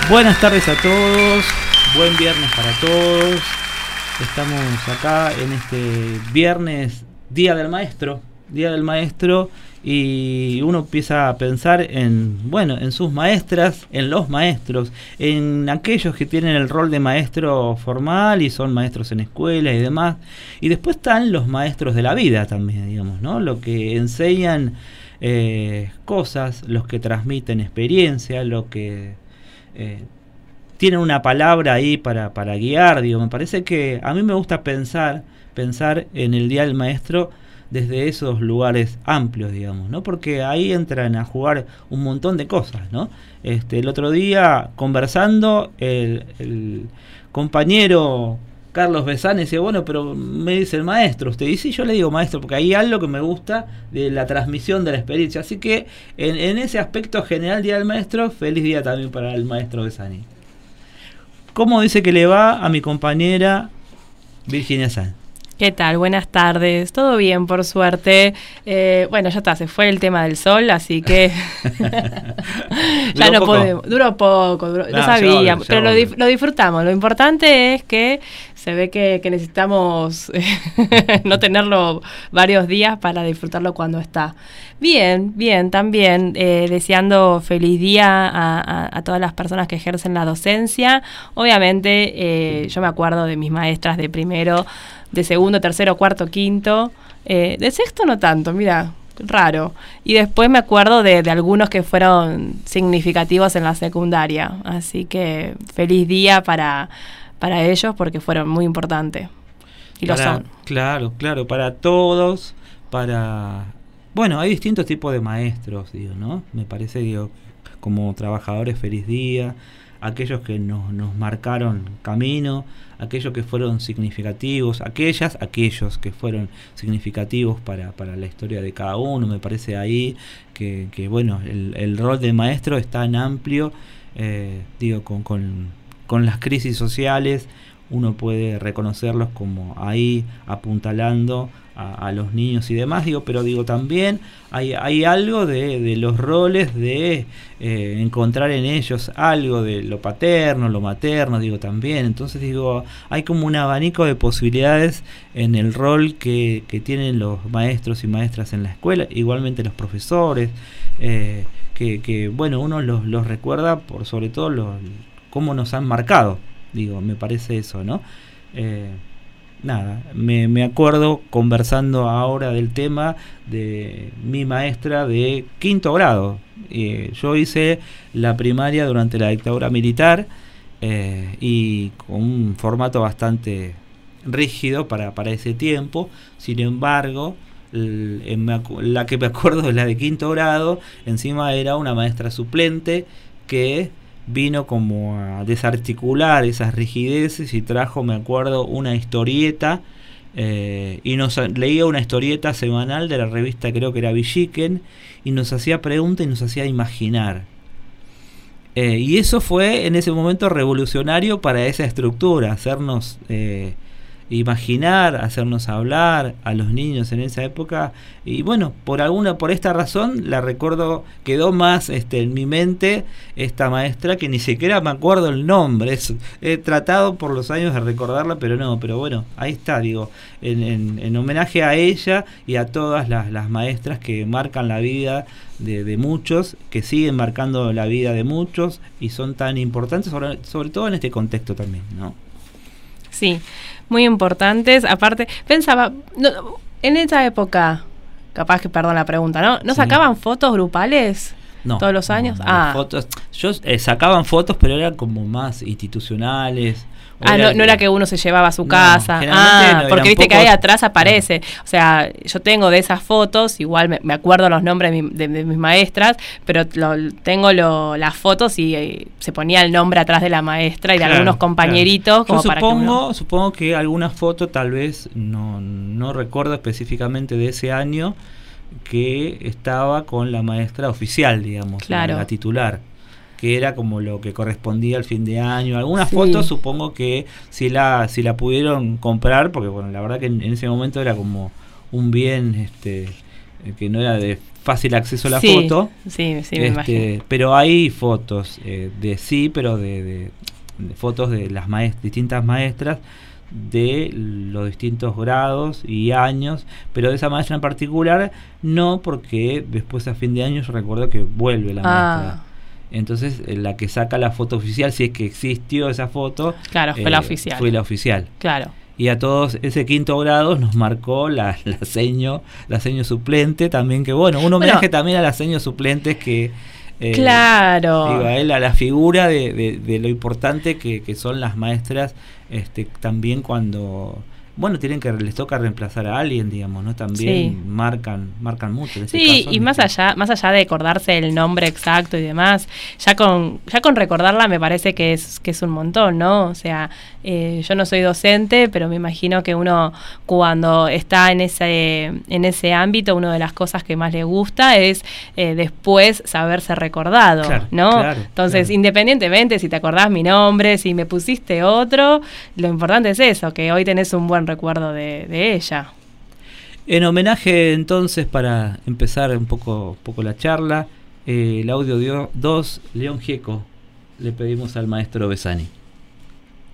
Buenas tardes a todos, buen viernes para todos. Estamos acá en este viernes, Día del Maestro, y uno empieza a pensar en sus maestras, en los maestros, en aquellos que tienen el rol de maestro formal y son maestros en escuela y demás. Y después están los maestros de la vida también, digamos, ¿no? Lo que enseñan cosas, los que transmiten experiencia, lo que tienen una palabra ahí para guiar, digo. Me parece que a mí me gusta pensar en el Día del Maestro desde esos lugares amplios, digamos, ¿no? Porque ahí entran a jugar un montón de cosas, ¿no? El otro día, conversando, el compañero Carlos Besán decía, bueno, pero me dice el maestro, usted dice, y yo le digo maestro, porque hay algo que me gusta de la transmisión de la experiencia. Así que en ese aspecto general, Día del Maestro, feliz día también para el maestro Besani. ¿Cómo dice que le va a mi compañera Virginia Sanz? ¿Qué tal? Buenas tardes. Todo bien, por suerte. Bueno, ya está, se fue el tema del sol, así que ya no podemos. Duró poco, no sabía, pero lo disfrutamos. Lo importante es que se ve que necesitamos no tenerlo varios días para disfrutarlo cuando está. Bien, también deseando feliz día a todas las personas que ejercen la docencia. Obviamente, yo me acuerdo de mis maestras de primero, de segundo, tercero, cuarto, quinto, de sexto no tanto, mira, raro. Y después me acuerdo de algunos que fueron significativos en la secundaria. Así que feliz día para ellos porque fueron muy importantes. Y lo son. Claro, para todos, Bueno, hay distintos tipos de maestros, digo, ¿no? Me parece, digo, como trabajadores, feliz día. Aquellos que nos marcaron camino, aquellos que fueron significativos, aquellos que fueron significativos para la historia de cada uno. Me parece ahí que bueno, el rol de maestro es tan amplio, digo, con las crisis sociales uno puede reconocerlos como ahí apuntalando a los niños y demás, digo, pero digo también hay algo de los roles de encontrar en ellos algo de lo paterno, lo materno, digo también. Entonces digo, hay como un abanico de posibilidades en el rol que tienen los maestros y maestras en la escuela, igualmente los profesores, que bueno, uno los recuerda por sobre todo cómo nos han marcado, digo, me parece eso, ¿no? Nada, me acuerdo conversando ahora del tema de mi maestra de quinto grado. Yo hice la primaria durante la dictadura militar y con un formato bastante rígido para ese tiempo. Sin embargo, la que me acuerdo es la de quinto grado. Encima era una maestra suplente que vino como a desarticular esas rigideces y trajo, me acuerdo, una historieta y nos leía una historieta semanal de la revista, creo que era Villiquen, y nos hacía preguntas y nos hacía imaginar. Y eso fue en ese momento revolucionario para esa estructura, hacernos imaginar, hacernos hablar a los niños en esa época. Y bueno, por esta razón la recuerdo, quedó más en mi mente esta maestra, que ni siquiera me acuerdo el nombre. He tratado por los años de recordarla, pero bueno, ahí está, digo, en homenaje a ella y a todas las maestras que marcan la vida de muchos, que siguen marcando la vida de muchos y son tan importantes, sobre todo en este contexto también, ¿no? Sí, muy importantes. Aparte, pensaba, en esa época, capaz que, perdón la pregunta, ¿no Sí. sacaban fotos grupales todos los años? Fotos, sacaban fotos, pero eran como más institucionales. No era que uno se llevaba a su casa. No, porque viste que ahí atrás aparece. O sea, yo tengo de esas fotos, igual me acuerdo los nombres de mis maestras, pero tengo las fotos y se ponía el nombre atrás de la maestra y de algunos compañeritos. Claro. Como supongo que alguna foto, tal vez, no recuerdo específicamente de ese año, que estaba con la maestra oficial, digamos, claro, la titular, que era como lo que correspondía al fin de año. Algunas fotos supongo que si la pudieron comprar, porque bueno, la verdad que en ese momento era como un bien que no era de fácil acceso a la foto. Sí, me imagino. Pero hay fotos pero de fotos de las distintas maestras de los distintos grados y años, pero de esa maestra en particular no, porque después a fin de año yo recuerdo que vuelve la maestra. Entonces la que saca la foto oficial, si es que existió esa foto, claro, fue la oficial. Fue la oficial. Claro. Y a todos ese quinto grado nos marcó la seño suplente también, que bueno, un homenaje también a las seños suplentes que claro, digo, a él, a la figura de lo importante que son las maestras, también cuando les toca reemplazar a alguien, digamos, ¿no? También marcan mucho en ese caso, y más allá de acordarse el nombre exacto y demás, ya con recordarla me parece que es un montón, ¿no? O sea, yo no soy docente, pero me imagino que uno cuando está en ese ámbito, una de las cosas que más le gusta es después saberse recordado, claro, ¿no? Claro, entonces, independientemente si te acordás mi nombre, si me pusiste otro, lo importante es eso, que hoy tenés un buen recuerdo de ella. En homenaje entonces, para empezar un poco la charla, el audio 2, León Gieco, le pedimos al maestro Besani.